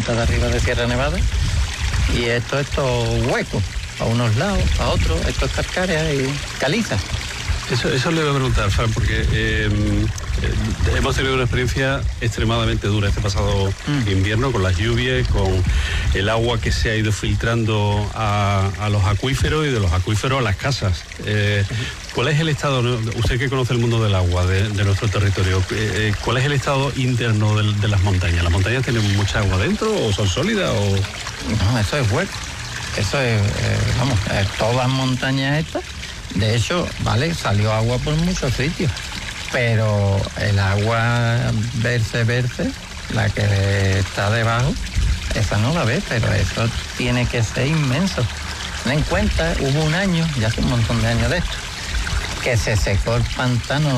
punta de arriba de Sierra Nevada, y esto es todo hueco, a unos lados, a otros, esto es cascarea y caliza. Eso le voy a preguntar, Fran, porque hemos tenido una experiencia extremadamente dura este pasado invierno, con las lluvias, con el agua que se ha ido filtrando a los acuíferos y de los acuíferos a las casas. ¿Cuál es el estado, usted que conoce el mundo del agua de nuestro territorio, cuál es el estado interno de las montañas? ¿Las montañas tienen mucha agua dentro o son sólidas? No, eso es hueco. Eso es, todas montañas estas. De hecho, vale, salió agua por muchos sitios, pero el agua verse, la que está debajo, esa no la ves, pero eso tiene que ser inmenso. Ten en cuenta, hubo un año, ya hace un montón de años de esto, que se secó el pantano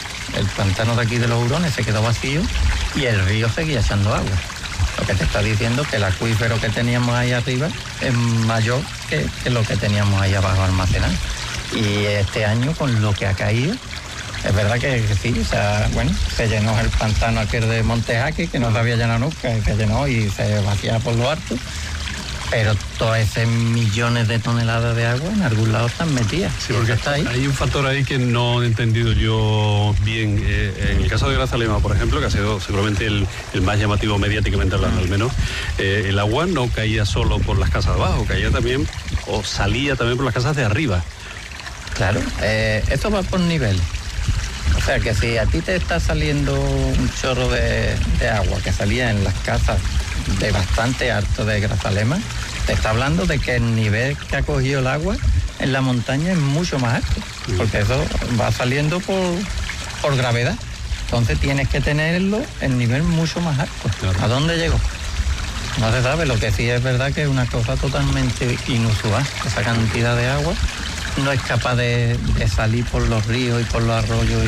de aquí de los Hurones se quedó vacío y el río seguía echando agua. Lo que te está diciendo que el acuífero que teníamos ahí arriba es mayor que lo que teníamos ahí abajo almacenado. Y este año, con lo que ha caído, es verdad que sí, o sea, bueno, se llenó el pantano aquel de Montejaque, que no se había llenado nunca, se llenó y se vacía por lo alto, pero todos esos millones de toneladas de agua en algún lado están metidas. Sí, porque está ahí. Hay un factor ahí que no he entendido yo bien. En el caso de Grazalema, por ejemplo, que ha sido seguramente el más llamativo mediáticamente hablando al menos, el agua no caía solo por las casas de abajo, caía también, o salía también por las casas de arriba. Claro, esto va por nivel. O sea que si a ti te está saliendo un chorro de agua que salía en las casas de bastante alto de Grazalema, te está hablando de que el nivel que ha cogido el agua en la montaña es mucho más alto, porque eso va saliendo por gravedad. Entonces tienes que tenerlo en nivel mucho más alto. Claro. ¿A dónde llegó? No se sabe. Lo que sí es verdad que es una cosa totalmente inusual. Esa cantidad de agua no es capaz de salir por los ríos y por los arroyos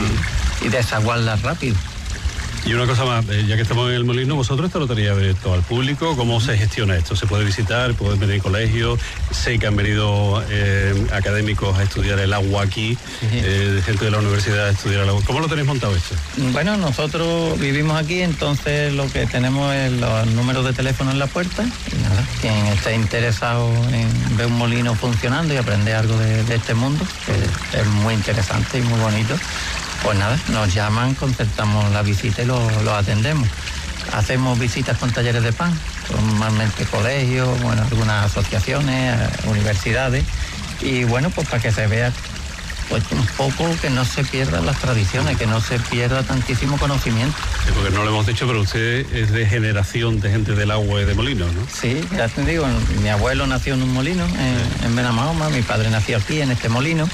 y desaguarla rápido. Y una cosa más, ya que estamos en el molino, vosotros esto lo tenéis abierto al público. ¿Cómo se gestiona esto? ¿Se puede visitar? ¿Pueden venir colegios? Sé que han venido académicos a estudiar el agua aquí, gente de la universidad a estudiar el agua. ¿Cómo lo tenéis montado esto? Bueno, nosotros vivimos aquí, entonces lo que tenemos es los números de teléfono en la puerta. Y nada, quien esté interesado en ver un molino funcionando y aprender algo de este mundo, que es muy interesante y muy bonito, pues nada, nos llaman, concertamos la visita y lo atendemos. Hacemos visitas con talleres de pan, normalmente colegios, bueno, algunas asociaciones, universidades, y bueno, pues para que se vea pues un poco, que no se pierdan las tradiciones, que no se pierda tantísimo conocimiento. Sí, porque no lo hemos dicho, pero usted es de generación de gente del agua y de molinos, ¿no? Sí, ya te digo, mi abuelo nació en un molino, en Benamahoma, mi padre nació aquí, en este molino.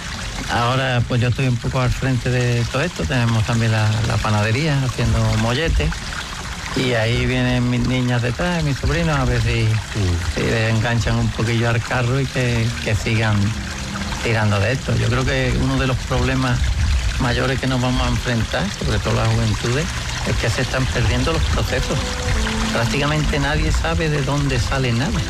Ahora pues yo estoy un poco al frente de todo esto, tenemos también la panadería haciendo molletes y ahí vienen mis niñas detrás, mis sobrinos, a ver si les enganchan un poquillo al carro y que sigan tirando de esto. Yo creo que uno de los problemas mayores que nos vamos a enfrentar, sobre todo las juventudes, es que se están perdiendo los procesos. Prácticamente nadie sabe de dónde sale nada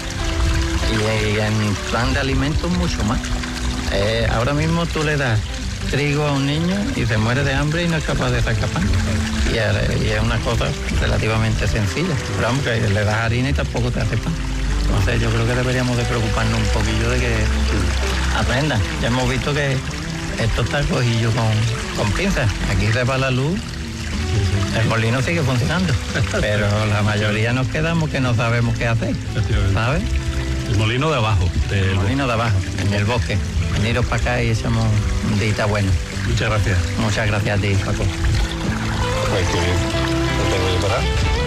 y en plan de alimentos mucho más. Ahora mismo tú le das trigo a un niño y se muere de hambre y no es capaz de sacar pan. Y es una cosa relativamente sencilla. Pero vamos, que le das harina y tampoco te hace pan. Entonces yo creo que deberíamos de preocuparnos un poquillo de que aprendan. Ya hemos visto que esto está cogido con pinzas. Aquí se va la luz, el molino sigue funcionando. Pero la mayoría nos quedamos que no sabemos qué hacer, ¿sabes? El molino de abajo. El molino de abajo, en el bosque. Veniros para acá y echamos un día bueno. Muchas gracias. Muchas gracias a ti, Paco. Pues que bien. ¿No tengo que parar?